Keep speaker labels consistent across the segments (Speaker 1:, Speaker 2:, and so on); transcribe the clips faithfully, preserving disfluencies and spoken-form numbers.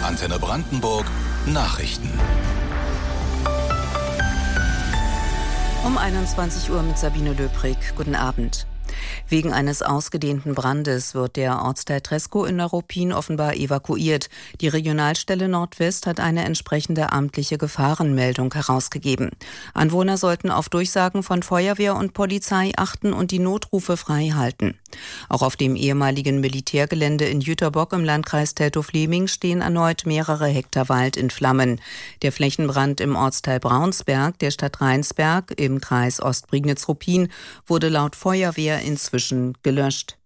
Speaker 1: Antenne Brandenburg Nachrichten.
Speaker 2: Um einundzwanzig Uhr mit Sabine Löbrig. Guten Abend. Wegen eines ausgedehnten Brandes wird der Ortsteil Treskow in Neuruppin offenbar evakuiert. Die Regionalstelle Nordwest hat eine entsprechende amtliche Gefahrenmeldung herausgegeben. Anwohner sollten auf Durchsagen von Feuerwehr und Polizei achten und die Notrufe frei halten. Auch auf dem ehemaligen Militärgelände in Jüterbock im Landkreis Teltow-Fläming stehen erneut mehrere Hektar Wald in Flammen. Der Flächenbrand im Ortsteil Braunsberg der Stadt Rheinsberg im Kreis Ostprignitz-Ruppin wurde laut Feuerwehr inzwischen gelöscht.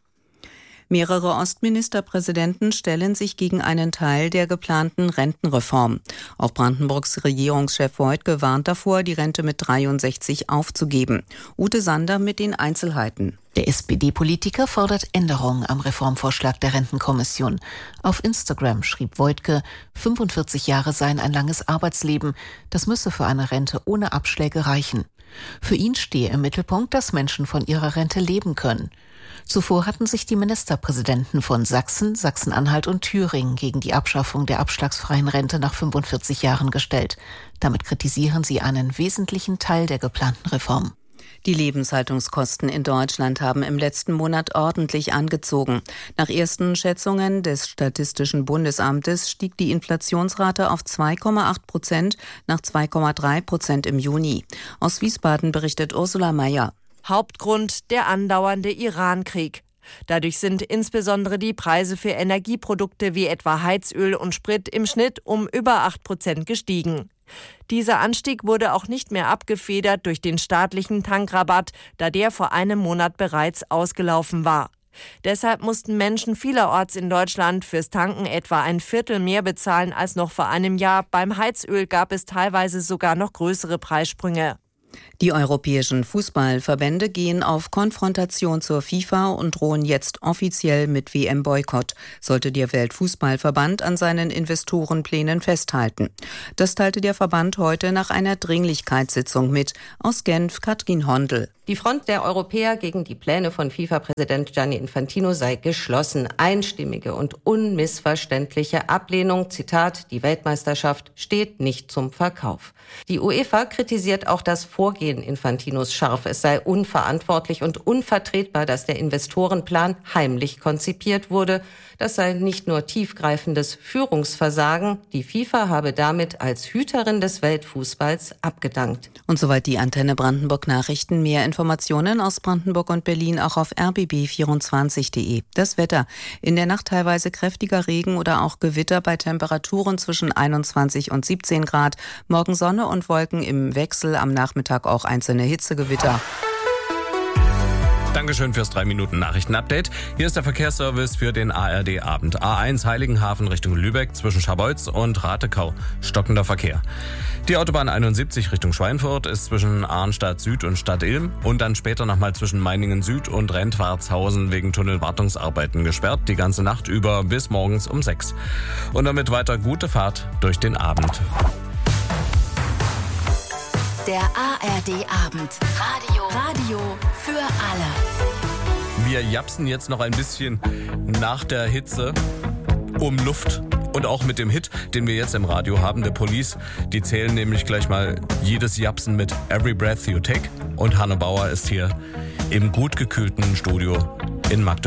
Speaker 2: Mehrere Ostministerpräsidenten stellen sich gegen einen Teil der geplanten Rentenreform. Auch Brandenburgs Regierungschef Woidke warnt davor, die Rente mit dreiundsechzig aufzugeben. Ute Sander mit den Einzelheiten.
Speaker 3: Der S P D-Politiker fordert Änderungen am Reformvorschlag der Rentenkommission. Auf Instagram schrieb Woidke, fünfundvierzig Jahre seien ein langes Arbeitsleben. Das müsse für eine Rente ohne Abschläge reichen. Für ihn stehe im Mittelpunkt, dass Menschen von ihrer Rente leben können. Zuvor hatten sich die Ministerpräsidenten von Sachsen, Sachsen-Anhalt und Thüringen gegen die Abschaffung der abschlagsfreien Rente nach fünfundvierzig Jahren gestellt. Damit kritisieren sie einen wesentlichen Teil der geplanten Reform.
Speaker 2: Die Lebenshaltungskosten in Deutschland haben im letzten Monat ordentlich angezogen. Nach ersten Schätzungen des Statistischen Bundesamtes stieg die Inflationsrate auf zwei Komma acht Prozent nach zwei Komma drei Prozent im Juni. Aus Wiesbaden berichtet Ursula Mayer.
Speaker 4: Hauptgrund der andauernde Iran-Krieg. Dadurch sind insbesondere die Preise für Energieprodukte wie etwa Heizöl und Sprit im Schnitt um über acht Prozent gestiegen. Dieser Anstieg wurde auch nicht mehr abgefedert durch den staatlichen Tankrabatt, da der vor einem Monat bereits ausgelaufen war. Deshalb mussten Menschen vielerorts in Deutschland fürs Tanken etwa ein Viertel mehr bezahlen als noch vor einem Jahr. Beim Heizöl gab es teilweise sogar noch größere Preissprünge.
Speaker 2: Die europäischen Fußballverbände gehen auf Konfrontation zur FIFA und drohen jetzt offiziell mit W M-Boykott, sollte der Weltfußballverband an seinen Investorenplänen festhalten. Das teilte der Verband heute nach einer Dringlichkeitssitzung mit. Aus Genf, Katrin Hondel.
Speaker 5: Die Front der Europäer gegen die Pläne von FIFA-Präsident Gianni Infantino sei geschlossen. Einstimmige und unmissverständliche Ablehnung, Zitat, die Weltmeisterschaft steht nicht zum Verkauf. Die UEFA kritisiert auch das Vorgehen Infantinos scharf. Es sei unverantwortlich und unvertretbar, dass der Investorenplan heimlich konzipiert wurde. Das sei nicht nur tiefgreifendes Führungsversagen. Die FIFA habe damit als Hüterin des Weltfußballs abgedankt.
Speaker 2: Und soweit die Antenne Brandenburg Nachrichten. Mehr Informationen aus Brandenburg und Berlin auch auf r b b vierundzwanzig punkt de. Das Wetter. In der Nacht teilweise kräftiger Regen oder auch Gewitter bei Temperaturen zwischen einundzwanzig und siebzehn Grad. Morgen Sonne und Wolken im Wechsel, am Nachmittag auch einzelne Hitzegewitter.
Speaker 6: Dankeschön fürs drei Minuten Nachrichten-Update. Hier ist der Verkehrsservice für den A R D-Abend. A eins Heiligenhafen Richtung Lübeck zwischen Scharbeutz und Ratekau. Stockender Verkehr. Die Autobahn einundsiebzig Richtung Schweinfurt ist zwischen Arnstadt Süd und Stadt Ilm und dann später nochmal zwischen Meiningen Süd und Rentwartshausen wegen Tunnelwartungsarbeiten gesperrt. Die ganze Nacht über bis morgens um sechs. Und damit weiter gute Fahrt durch den Abend.
Speaker 3: Der A R D-Abend. Radio. Radio für alle.
Speaker 6: Wir japsen jetzt noch ein bisschen nach der Hitze um Luft. Und auch mit dem Hit, den wir jetzt im Radio haben, The Police. Die zählen nämlich gleich mal jedes Japsen mit Every Breath You Take. Und Hanne Bauer ist hier im gut gekühlten Studio in Magdeburg.